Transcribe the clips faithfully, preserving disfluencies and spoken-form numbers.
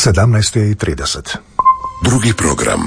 sedamnaest i trideset. Drugi program.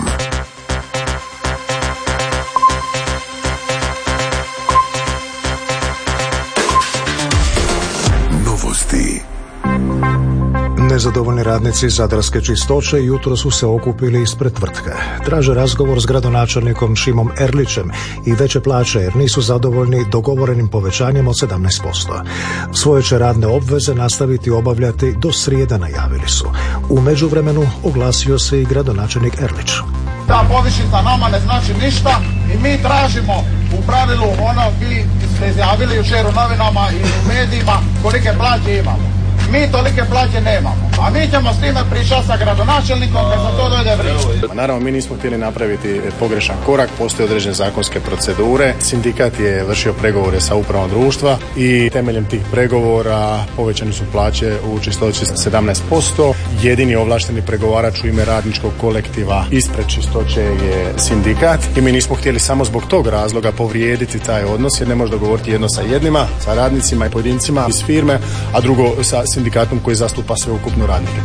Novosti. Nezadovoljni radnici Zadarske čistoće jutro su se okupili ispred tvrtke. Traže razgovor s gradonačelnikom Šimom Erlićem i veće plaće jer nisu zadovoljni dogovorenim povećanjem od sedamnaest posto. Svoje će radne obveze nastaviti obavljati do srijede, najavili su. U međuvremenu oglasio se i gradonačelnik Erlić. Ta povišica nama ne znači ništa i mi tražimo u pravilu ono, vi ste izjavili jučer u novinama i u medijima kolike plaće imamo. Mi tolike plaće nemamo, a mi ćemo s time pričati sa gradonačelnikom kad za to dojde vrijeme. Naravno, mi nismo htjeli napraviti pogrešan korak, postoje određene zakonske procedure. Sindikat je vršio pregovore sa upravom društva i temeljem tih pregovora povećane su plaće u čistoći sedamnaest posto. Jedini ovlašteni pregovarač u ime radničkog kolektiva ispred čistoće je sindikat i mi nismo htjeli samo zbog tog razloga povrijediti taj odnos jer ne može dogovoriti jedno sa jednima, sa radnicima i pojedincima iz firme, a drugo sa sindikatom koji zastupa sveukupnu radnike.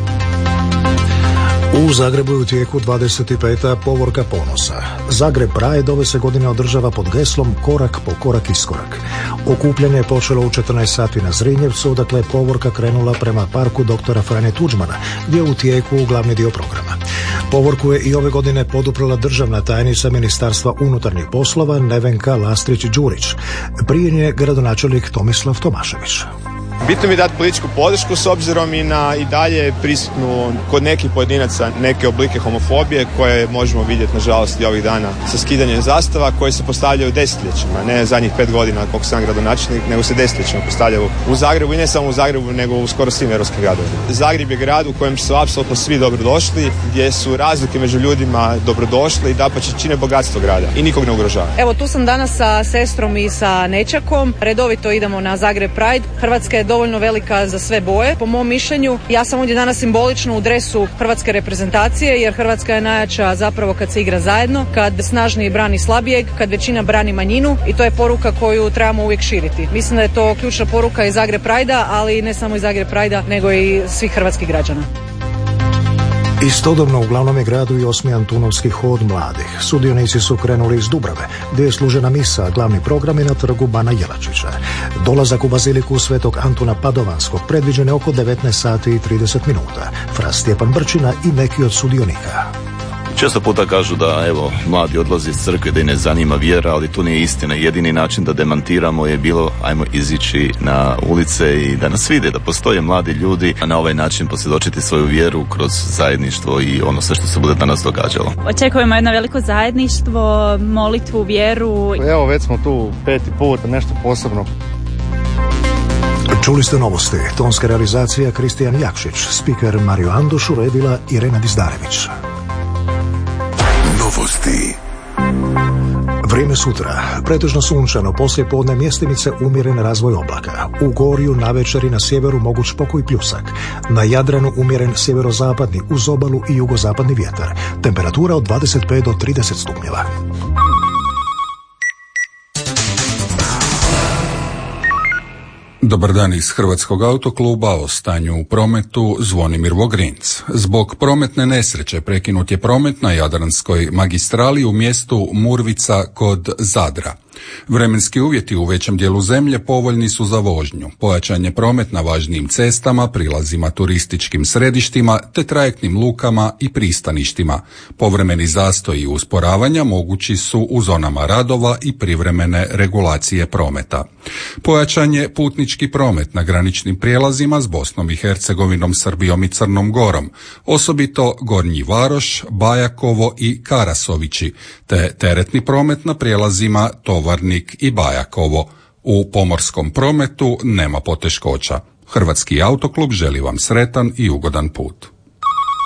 U Zagrebu je u tijeku dvadeset peta povorka ponosa. Zagreb Pride ove se godine održava pod geslom korak po korak iskorak. Okupljanje je počelo u četrnaest sati na Zrinjevcu, dakle je povorka krenula prema parku doktora Franje Tuđmana, gdje je u tijeku glavni dio programa. Povorku je i ove godine poduprla državna tajnica Ministarstva unutarnjih poslova Nevenka Lastrić-Đurić. Prije nje gradonačelnik Tomislav Tomašević. Bitno mi je dati političku podršku s obzirom i na i dalje prisutnu kod nekih pojedinaca neke oblike homofobije koje možemo vidjeti nažalost i ovih dana sa skidanjem zastava koje se postavljaju desetljećima, ne zadnjih pet godina koliko sam gradonačelnik, nego se desetljećima postavljaju u Zagrebu i ne samo u Zagrebu nego u skoro svim europskim gradovima. Zagreb je grad u kojem su apsolutno svi dobrodošli, gdje su razlike među ljudima dobrodošli i dapače čine bogatstvo grada i nikog ne ugrožava. Evo tu sam danas sa sestrom i sa nećakom, redovito idemo na Zagreb Pride. Hrvatska je dovoljno velika za sve boje. Po mom mišljenju, ja sam ovdje danas simbolično u dresu hrvatske reprezentacije, jer Hrvatska je najjača zapravo kad se igra zajedno, kad snažniji brani slabijeg, kad većina brani manjinu i to je poruka koju trebamo uvijek širiti. Mislim da je to ključna poruka iz Zagreb Pride-a, ali ne samo iz Zagreb Pride-a, nego i svih hrvatskih građana. Istodobno u glavnom gradu i osmi Antunovski hod mladih. Sudionici su krenuli iz Dubrave, gdje je služena misa, glavni program je na trgu Bana Jelačića. Dolazak u baziliku Svetog Antuna Padovanskog predviđen je oko devetnaest sati i trideset minuta. Fra Stjepan Brčina i neki od sudionika. Često puta kažu da evo mladi odlaze iz crkve, da ih ne zanima vjera, ali to nije istina. Jedini način da demantiramo je bilo ajmo izići na ulice i da nas vide, da postoje mladi ljudi, a na ovaj način posvjedočiti svoju vjeru kroz zajedništvo i ono sve što se bude danas događalo. Očekujemo jedno veliko zajedništvo, molitvu, vjeru. Evo već smo tu peti put, nešto posebno. Čuli ste novosti. Tonska realizacija Kristijan Jakšić, spiker Mario Anduš, uredila Irena Dizdarević. Novosti. Vrijeme sutra. Pretežno sunčano, poslije podne mjestimice umjeren razvoj oblaka. U Gorju navečer i na sjeveru moguć pokoj pljusak. Na Jadranu umjeren sjeverozapadni uz obalu i jugozapadni vjetar. Temperatura od dvadeset pet do trideset stupnjeva. Dobar dan iz Hrvatskog autokluba, o stanju u prometu Zvonimir Vogrinc. Zbog prometne nesreće prekinut je promet na Jadranskoj magistrali u mjestu Murvica kod Zadra. Vremenski uvjeti u većem dijelu zemlje povoljni su za vožnju. Pojačan je promet na važnijim cestama, prilazima turističkim središtima te trajektnim lukama i pristaništima. Povremeni zastoji i usporavanja mogući su u zonama radova i privremene regulacije prometa. Pojačan je putnički promet na graničnim prijelazima s Bosnom i Hercegovinom, Srbijom i Crnom Gorom, osobito Gornji Varoš, Bajakovo i Karasovići, te teretni promet na prijelazima Tovarnik i Bajakovo. U pomorskom prometu nema poteškoća. Hrvatski autoklub želi vam sretan i ugodan put.